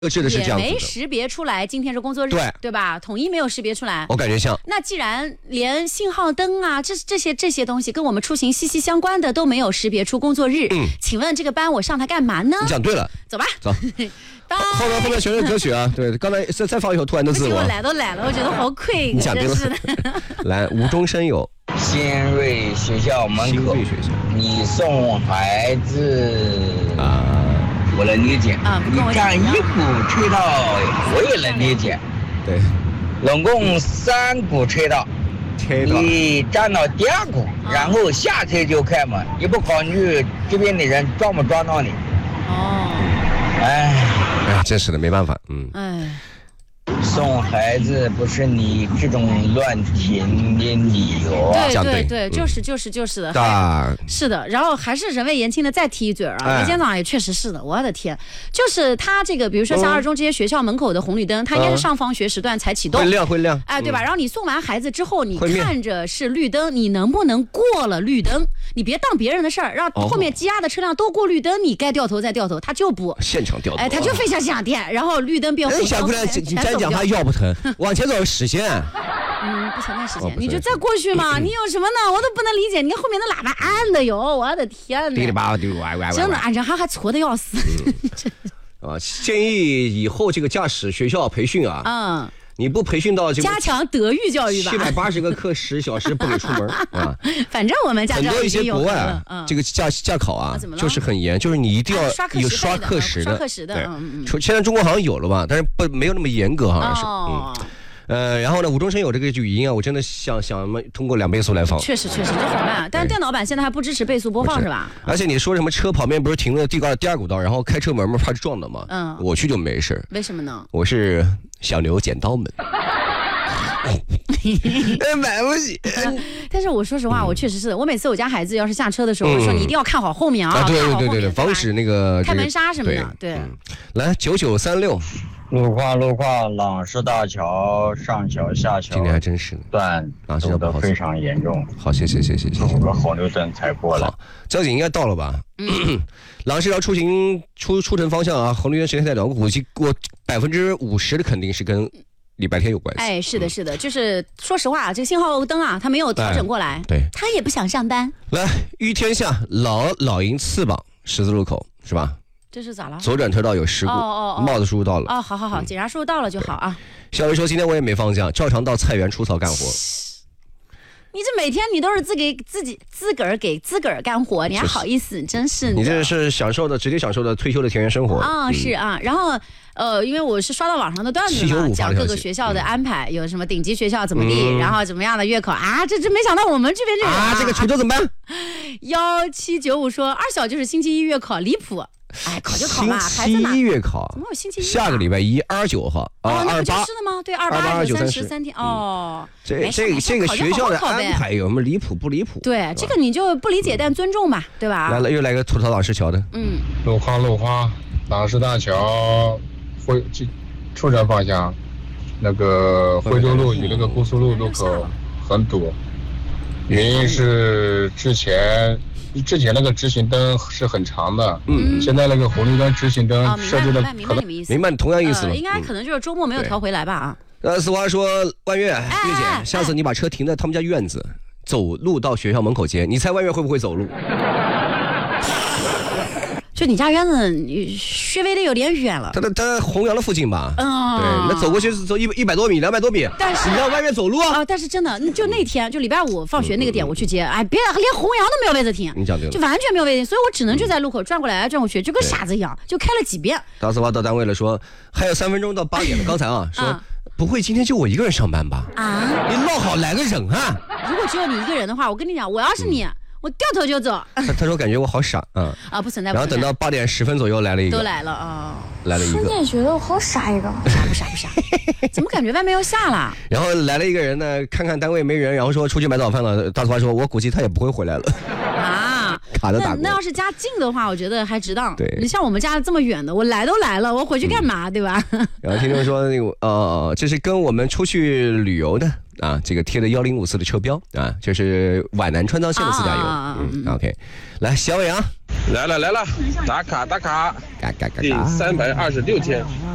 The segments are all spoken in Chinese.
制的是这样子的， 也没识别出来今天是工作日，对吧？统一没有识别出来， 我感觉像。 那既然连信号灯啊，这些东西跟我们出行息息相关的都没有识别出工作日，请问这个班我上它干嘛呢？ 你讲对了， 走吧， 走。后面学的歌曲啊，对，刚才再放一首突然的自我。 我来都来了，我觉得好亏， 你讲对了。来，无中生有。 新锐学校门口，你送孩子啊。我能理解你站一股车道我也能理解， 对， 总共3股车道，你站到第2股，然后下车就开门，你不考虑这边的人撞不撞到你？ 哎，真是的，没办法， 送孩子不是你这种乱停的理由啊！ 对，就是的，是的。然后还是人为言轻的再提一嘴啊，今天早上也确实是的，我的天，就是他这个，比如说像2中这些学校门口的红绿灯，它应该是上放学时段才启动， 会亮， 哎，对吧？然后你送完孩子之后，你看着是绿灯，你能不能过了绿灯？你别当别人的事儿，让后面积压的车辆都过绿灯，你该掉头再掉头，他就不现场掉头， 哎，他就非常想点，然后绿灯变红灯， 想过来再讲他腰不疼，往前走视线， 不存在视线，你就再过去嘛，你有什么呢？我都不能理解，你看后面的喇叭按的哟，我的天哪，真的，人还搓的要死。 建议以后这个驾驶学校培训啊，你不培训到这个加强德育教育吧 ，780个课10小时不给出门啊！ 反正我们驾照很多一些国外这个驾考啊，就是很严，就是你一定要有刷课时的。对，现在中国好像有了吧，但是没有那么严格，好像是。然后呢，无中生有这个语音啊，我真的想通过2倍速来放。 确实这好慢，但是电脑版现在还不支持倍速播放是吧？ 而且你说什么车旁边不是停了第2股道，然后开车门怕撞的吗？我去就没事。 为什么呢？ 我是小牛剪刀门。买不起。 但是我说实话，我确实是我每次我家孩子要是下车的时候，我说你一定要看好后面啊， 对，防止那个开门刹什么的。对， 来9936。 路跨朗市大桥上桥下桥， 今天还真是断走得非常严重。 好，谢谢。5 个红绿灯才过了， 交警应该到了吧？朗市要出城方向啊，红绿灯时间太短，我估计50%的肯定是跟礼拜天有关系。 哎，是的，就是说实话，这个信号灯啊，它没有调整过来， 对， 他也不想上班。 来，御天下老营翅膀十字路口是吧？ 这是咋了？ 左转车道有事故，帽子叔叔到了。 好，警察叔叔到了就好啊。 小薇说今天我也没放假，照常到菜园除草干活。 你这每天你都是自个儿给自个儿干活，你还好意思？真是你这是直接享受的退休的田园生活啊！是啊，然后因为我是刷到网上的段子嘛，讲各个学校的安排，有什么顶级学校怎么地，然后怎么样的月考啊，这没想到我们这边这个滁州怎么办 ？1795说2小就是星期1月考，离谱。哎，考就考嘛，孩子星期1月考， 怎么有星期1？ 下个礼拜1 29号那不就是的吗？对，28、29、30 3天这个学校的安排有什么离谱不离谱？ 对，这个你就不理解，但尊重吧，对吧？ 来了，又来个吐槽朗市桥的。 路跨朗市大桥出城方向，那个惠州路与那个姑苏路路口很堵，原因是之前那个直行灯是很长的，现在那个红绿灯直行灯设置的明白你们意思， 明白同样意思了， 应该可能就是周末没有调回来吧啊。 司华说万月姐，下次你把车停在他们家院子，走路到学校门口接，你猜万月会不会走路？ 就你家院子稍微的有点远了， 他在弘阳的附近吧？对，那走过去走100多米、200多米， 但是你让外面走路啊？ 但是真的，就那天就礼拜5放学那个点我去接，连弘阳都没有位置停， 你讲对了， 就完全没有位置停，所以我只能就在路口转过来转过去，就跟傻子一样，就开了几遍。 大司华到单位了，说还有3分钟到8点了，刚才说不会今天就我一个人上班吧？你闹好来个人啊！ 如果只有你一个人的话，我跟你讲，我要是你。我掉头就走。 他说感觉我好傻不存在。 然后等到8点10分左右来了一个， 都来了啊， 来了一个。 你也觉得我好傻一个？ 不傻，怎么感觉外面要下了？ 然后来了一个人呢，看看单位没人，然后说出去买早饭了。大司华说，我估计他也不会回来了。卡的打那要是家近的话，我觉得还值当。 对， 你像我们家这么远的，我来都来了，我回去干嘛，对吧？ 然后听众说那个这是跟我们出去旅游的这个贴的1054的车标这是皖南川藏线的自驾游。OK， 来小伟来了，打卡，第326天，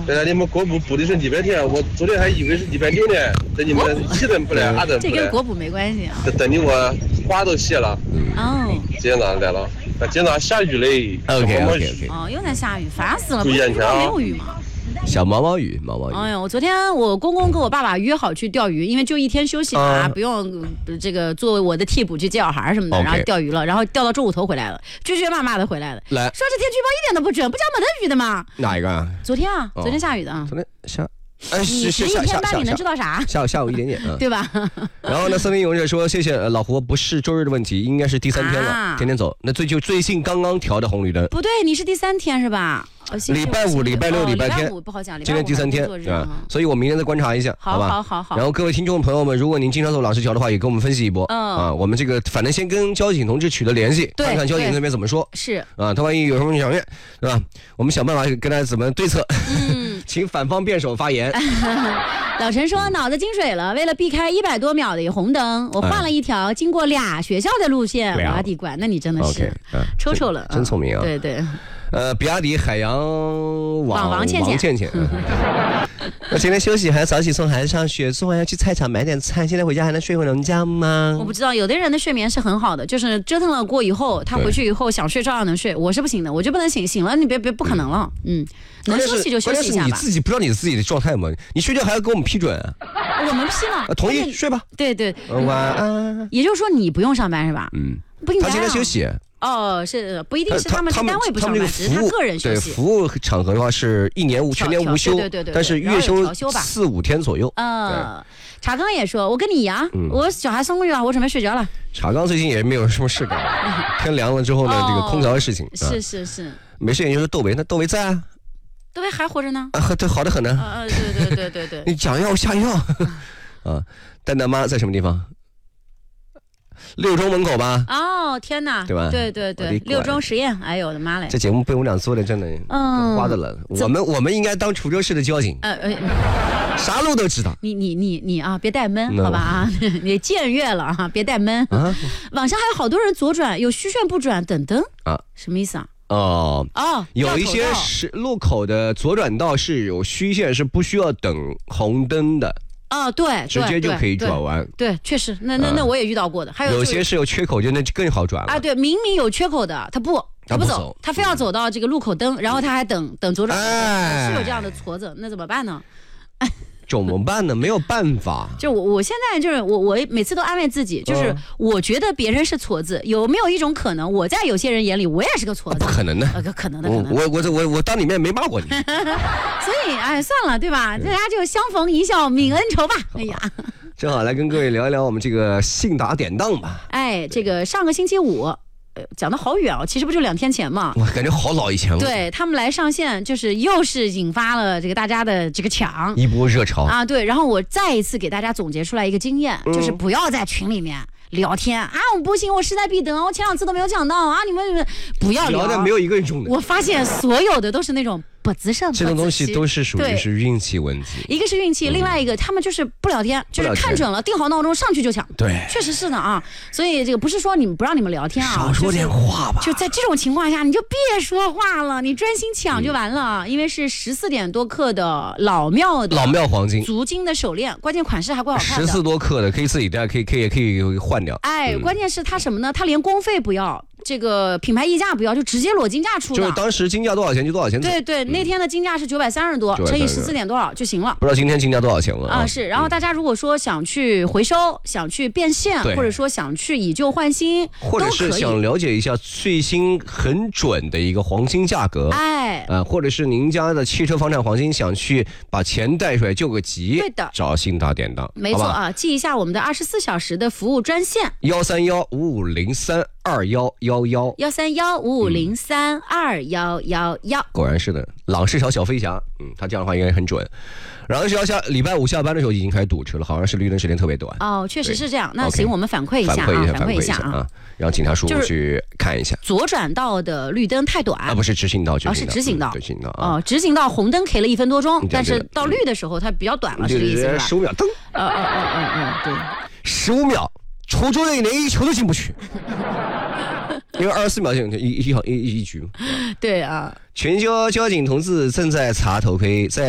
原来你们国补补的是礼拜天，我昨天还以为是礼拜六呢。等你们1等不来，2等不来。 这跟国补没关系啊。 等你我花都谢了。 哦。 今天早上来了，今天早上下雨嘞。 OK。 哦，又在下雨，烦死了。 注意安全啊！ 没有雨吗？ 小毛毛雨。 哎呦，昨天我公公跟我爸爸约好去钓鱼，因为就一天休息嘛，不用这个做我的替补去接小孩什么的，然后钓鱼了，然后钓到中午头回来了，撅骂的回来了。来，说这天气预报一点都不准，不讲没得雨的吗？ 哪一个啊？ 昨天下雨的啊。 昨天下。 你11天班你能知道啥？ 下午一点点对吧？ 然后呢，森林勇者说：“谢谢老胡，不是周日的问题，应该是第3天了，天天走。那最近刚刚调的红绿灯。 不对，你是第3天是吧？ 礼拜5、礼拜6、礼拜天， 不好讲。 今天第3天，对吧？所以我明天再观察一下，好吧？ 好。 然后各位听众朋友们，如果您经常走老实桥的话，也跟我们分析一波我们这个反正先跟交警同志取得联系，看看交警那边怎么说。 是他万一有什么想怨，对吧？我们想办法跟他怎么对策。请反方辩手发言。 老陈说脑子进水了，为了避开100多秒的红灯，我换了一条经过2学校的路线。比亚迪管，那你真的是抽了， 真聪明啊！ 对。 比亚迪海洋王倩。我今天休息，还要早起送孩子上学，送完要去菜场买点菜，现在回家还能睡会能觉吗？ 我不知道，有的人的睡眠是很好的，就是折腾了过以后，他回去以后想睡照样能睡，我是不行的，我就不能醒了，你别不可能了，能休息就休息一下吧。 你自己不知道你自己的状态吗？你睡觉还要给我们批准啊？ 我们批了， 同意睡吧。 对。 晚安。 也就是说你不用上班是吧？不应该。 他今天休息。 是不一定是他们单位不上班，只是他个人休息。 对，服务场合的话是全年无休， 对， 但是月休4、5天左右。 查刚也说，我跟你一样，我小孩送过去了，我准备睡觉了。 查刚最近也没有什么事干，天凉了之后呢，这个空调的事情是没事，也就是窦唯，那窦唯在啊。 窦唯还活着呢。 对，好的很呢。 对。 你讲药下药蛋蛋妈在什么地方？6中门口吧。 天哪， 对吧？ 对，6中实验，哎呦我的妈嘞！ 这节目被我们俩做的真的，花的了。我们应该当滁州市的交警，啥路都知道。 你啊，别带闷，好吧啊，你僭越了啊，别带闷。网上还有好多人左转有虚线不转等灯什么意思啊？有一些是路口的左转道是有虚线，是不需要等红灯的。对，直接就可以转弯。对，确实，那我也遇到过的。还有些是有缺口，就那更好转了。对，明明有缺口的，他不走，他非要走到这个路口灯，然后他还等左转。是有这样的矬子，那怎么办呢？怎么办呢？没有办法。就我现在就是我每次都安慰自己，就是我觉得别人是矬子，有没有一种可能，我在有些人眼里我也是个矬子？不可能的，可能的。我当你面没骂过你。所以算了，对吧？大家就相逢一笑泯恩仇吧。哎呀，正好来跟各位聊一聊我们这个信达典当吧。这个上个星期五。讲的好远其实不就2天前嘛，我感觉好老以前了。对，他们来上线，就是又是引发了这个大家的这个抢一波热潮对，然后我再一次给大家总结出来一个经验，就是不要在群里面聊天我不行，我势在必得，我前2次都没有抢到你们不要聊的，没有一个人中的。我发现所有的都是那种不吱声，这种东西都是属于是运气问题。一个是运气，另外一个他们就是不聊天，就是看准了定好闹钟上去就抢。对，确实是的所以这个不是说不让你们聊天少说点话吧。就在这种情况下，你就别说话了，你专心抢就完了。因为是14点多克的老庙黄金足金的手链，关键款式还怪好看的。14多克的可以自己戴，可以换掉。关键是它什么呢？它连工费不要。这个品牌溢价不要，就直接裸金价出的，就是当时金价多少钱就多少钱。对，那天的金价是930多，乘以14点多少就行了。不知道今天金价多少钱了是。然后大家如果说想去回收、想去变现，或者说想去以旧换新，或者是想了解一下最新很准的一个黄金价格，或者是您家的汽车房产黄金想去把钱带出来救个急，对的，找信达典当，没错记一下我们的24小时的服务专线13155032111，13155032111。果然是的，朗世桥小飞侠，他这样的话应该很准。然后礼拜5下班的时候已经开始堵车了，好像是绿灯时间特别短。确实是这样。那行，我们反馈一下让警察叔叔去看一下。左转道的绿灯太短不是直行道，是直行道。直行道红灯 K 了1分多钟，但是到绿的时候它比较短了，是这意思吧？15秒灯。对，15秒。滁州人连一球都进不去，因为24秒进一局。对全交交警同志正在查头盔，在